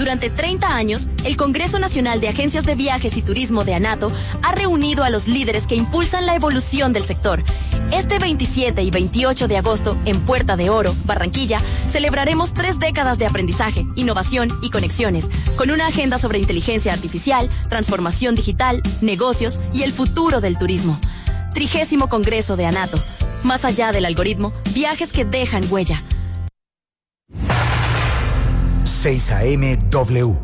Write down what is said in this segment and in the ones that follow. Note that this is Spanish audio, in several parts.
Durante 30 años, el Congreso Nacional de Agencias de Viajes y Turismo de ANATO ha reunido a los líderes que impulsan la evolución del sector. Este 27 y 28 de agosto, en Puerta de Oro, Barranquilla, celebraremos 3 décadas de aprendizaje, innovación y conexiones, con una agenda sobre inteligencia artificial, transformación digital, negocios y el futuro del turismo. 30º Congreso de ANATO. Más allá del algoritmo, viajes que dejan huella. 6 AM W.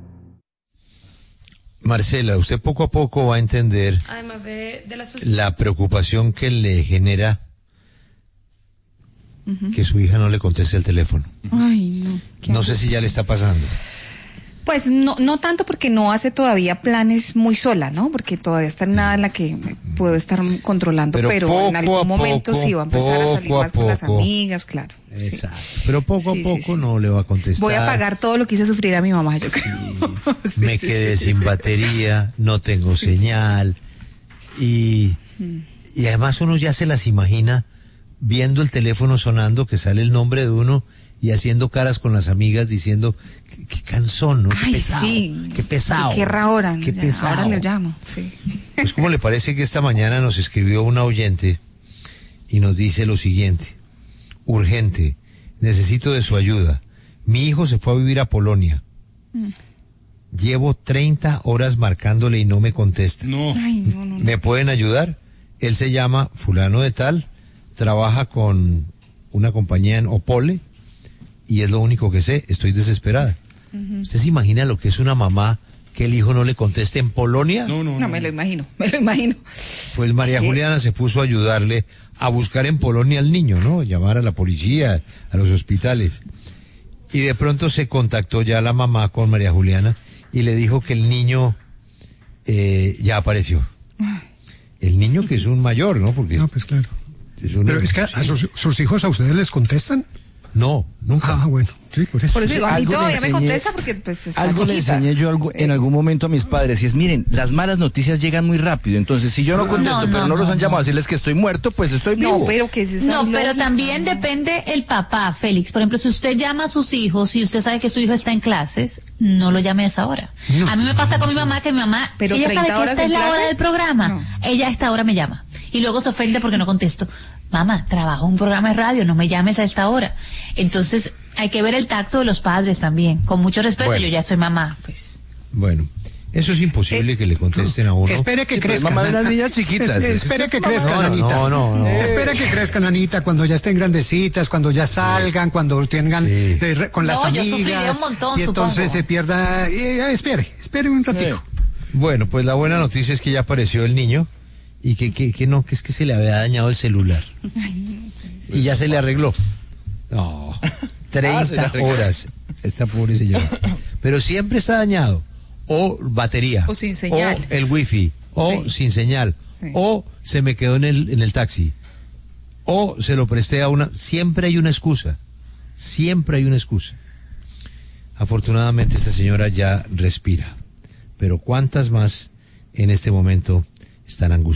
Marcela, usted poco a poco va a entender además de la preocupación que le genera que su hija no le conteste el teléfono. Ay, no. No sé si ya le está pasando. Pues no tanto porque no hace todavía planes muy sola, ¿no? Porque todavía está en nada en la que puedo estar controlando, pero en algún momento sí va a empezar a salir más con las amigas, claro. Exacto. Sí. Pero poco a poco no le va a contestar. Voy a pagar todo lo que hice sufrir a mi mamá, yo creo. Me quedé sin batería, no tengo señal. Y además uno ya se las imagina viendo el teléfono sonando, que sale el nombre de uno y haciendo caras con las amigas diciendo qué cansón, ¿no? Qué ay, pesado, sí. Qué pesado. Qué ahora, qué pesado. Ahora le llamo, sí. Pues ¿cómo le parece que esta mañana nos escribió una oyente y nos dice lo siguiente? Urgente, necesito de su ayuda. Mi hijo se fue a vivir a Polonia. Llevo 30 horas marcándole y no me contesta. No. Ay, no. ¿Me pueden ayudar? Él se llama fulano de tal, trabaja con una compañía en Opole y es lo único que sé, estoy desesperada. ¿Usted se imagina lo que es una mamá que el hijo no le conteste en Polonia? No, me lo imagino. Pues María Juliana se puso a ayudarle a buscar en Polonia al niño, ¿no? Llamar a la policía, a los hospitales. Y de pronto se contactó ya la mamá con María Juliana y le dijo que el niño ya apareció. El niño que es un mayor, ¿no? Porque no, pues claro. Pero es que a sus hijos a ustedes les contestan. No, nunca. Ah, bueno, sí, por eso. Por eso digo, a mí Algo le todavía me enseñé- contesta porque pues está Algo le chiquita. enseñé yo en algún momento a mis padres y es, miren, las malas noticias llegan muy rápido, entonces si yo no contesto, pero no los han llamado a decirles que estoy muerto, pues estoy vivo. No, pero que es esa No, pero lógica, también ¿no? depende el papá, Félix. Por ejemplo, si usted llama a sus hijos y usted sabe que su hijo está en clases, no lo llame a esa hora. A mí me pasa con mi mamá que mi mamá, Pero si ella 30 sabe que horas esta es en la hora clase, del programa, no. ella a esta hora me llama. Y luego se ofende porque no contesto. Mamá, trabajo en un programa de radio, no me llames a esta hora. Entonces, hay que ver el tacto de los padres también. Con mucho respeto, Bueno. yo ya soy mamá, pues. Bueno, eso es imposible que le contesten a uno. Espere que Sí, pero es crezcan. mamá de unas niñas chiquitas. Espere que crezcan, Anita. No. Espere que crezcan, Anita, cuando ya estén grandecitas, cuando ya salgan, cuando tengan Sí. con las No, yo amigas. sufriré un montón, y entonces supongo. se pierda. Espere un ratico. Bueno, pues la buena noticia es que ya apareció el niño y que es que se le había dañado el celular. Y ya se le arregló. No, 30 horas, esta pobre señora. Pero siempre está dañado. O batería. O sin señal. O el wifi. O Sí. sin señal. Sí. O se me quedó en el taxi. O se lo presté a una... Siempre hay una excusa. Siempre hay una excusa. Afortunadamente esta señora ya respira. Pero ¿cuántas más en este momento están angustiadas?